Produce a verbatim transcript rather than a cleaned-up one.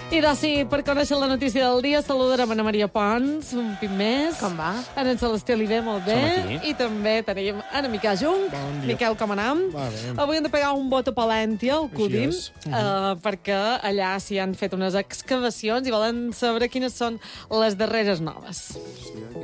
I doncs sí, per conèixer la notícia del dia, saludarem Ana Maria Pons, un pit més. Com va? En Celestí Oliver, molt bé. Som aquí. I també tenim en Miquel Jung. Bon dia. Miquel, com anam? Va bé. Avui hem de pegar un vot a Palèntia, al Cudim, és. uh, perquè allà s'hi han fet unes excavacions i volen saber quines són les darreres noves.